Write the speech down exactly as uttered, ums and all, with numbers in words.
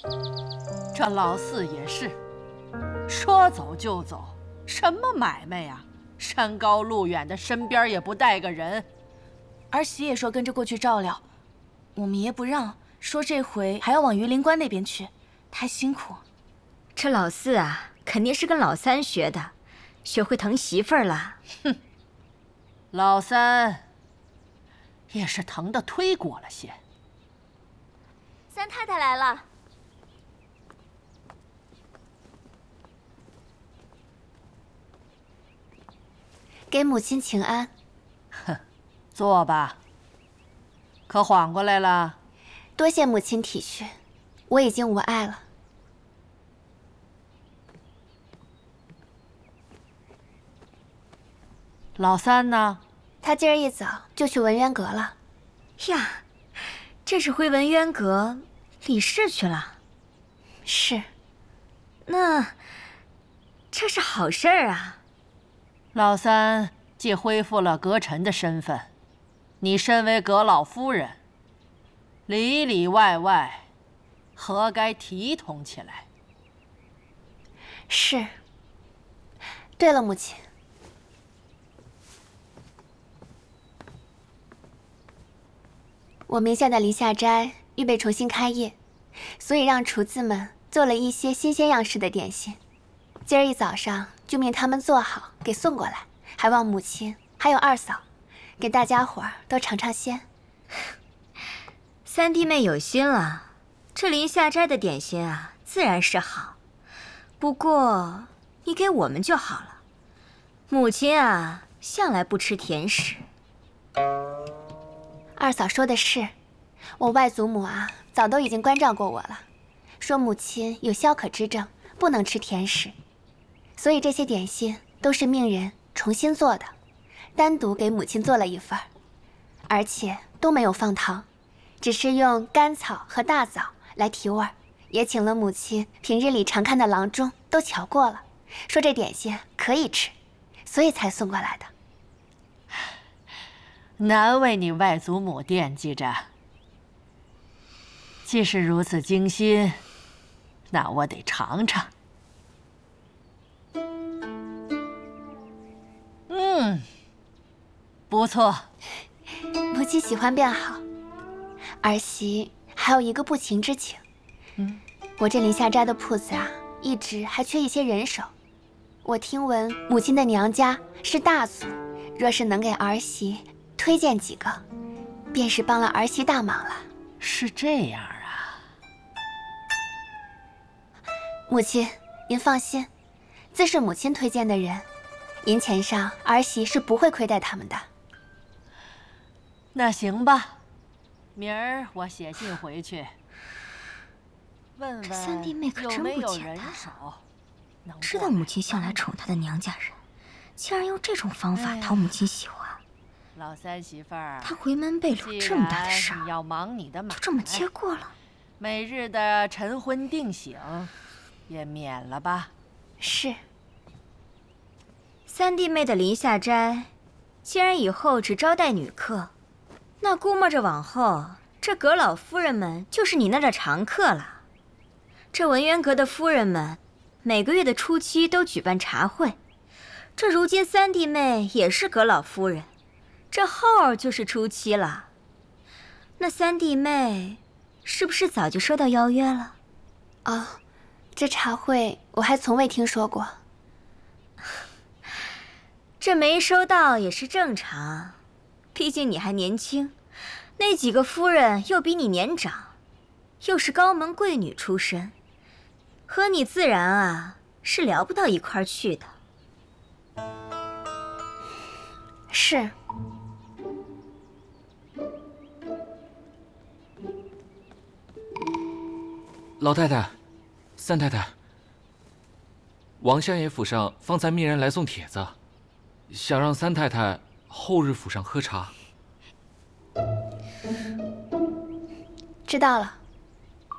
这老四也是，说走就走，什么买卖呀？山高路远的，身边也不带个人。 儿媳也说跟着过去照料，我们爷不让，说这回还要往榆林关那边去，太辛苦。 这老四啊，肯定是跟老三学的，学会疼媳妇儿了。 哼，老三也是疼得忒过了些。 三太太来了。给母亲请安。 哼，坐吧。可缓过来了？ 多谢母亲体恤，我已经无碍了。 老三呢？ 他今儿一早就去文渊阁了。 呀，这是回文渊阁理事去了。 是。 那这是好事儿啊。 老三既恢复了阁臣的身份，你身为阁老夫人，里里外外何该体统起来？ 是。对了，母亲，我名下的篱下斋预备重新开业，所以让厨子们做了一些新鲜样式的点心。今儿一早上就命他们做好，给送过来，还望母亲还有二嫂给大家伙儿都尝尝鲜。 三弟妹有心了，这林下斋的点心啊，自然是好。不过你给我们就好了，母亲啊，向来不吃甜食。 二嫂说的是，我外祖母啊，早都已经关照过我了，说母亲有消渴之症，不能吃甜食，所以这些点心都是命人重新做的，单独给母亲做了一份，而且都没有放糖，只是用甘草和大枣来提味儿，也请了母亲平日里常看的郎中都瞧过了，说这点心可以吃，所以才送过来的。 难为你外祖母惦记着。既是如此精心，那我得尝尝。嗯，不错。 母亲喜欢便好。儿媳还有一个不情之请。 嗯， 我这林下斋的铺子啊，一直还缺一些人手。我听闻母亲的娘家是大族，若是能给儿媳推荐几个，便是帮了儿媳大忙了。 是这样啊。 母亲，您放心，自是母亲推荐的人，银钱上儿媳是不会亏待他们的。 那行吧，明儿我写信回去，问问三弟妹可真不有没有简单啊人手能知道母亲向来宠她的娘家人，竟然用这种方法讨母亲喜欢。 老三媳妇儿， 她回门被掳这么大的事儿， 你要忙你的买卖， 就这么接过了。 每日的晨昏定省也免了吧。 是。 三弟妹的林下斋，既然以后只招待女客，那估摸着往后这阁老夫人们就是你那的常客了。这文渊阁的夫人们，每个月的初七都举办茶会。这如今三弟妹也是阁老夫人，这后就是初七了。那三弟妹是不是早就收到邀约了？ 哦，这茶会我还从未听说过。 这没收到也是正常，毕竟你还年轻，那几个夫人又比你年长，又是高门贵女出身，和你自然啊是聊不到一块儿去的。 是。 老太太，三太太，王相爷府上方才命人来送帖子，想让三太太后日府上喝茶。 知道了。